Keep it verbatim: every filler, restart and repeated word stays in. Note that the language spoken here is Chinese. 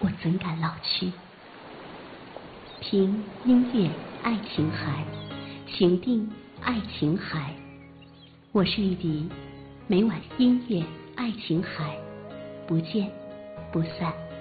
我怎敢老去？听音乐爱琴海，情定爱琴海。我是玉笛，每晚音乐爱琴海，不见不散。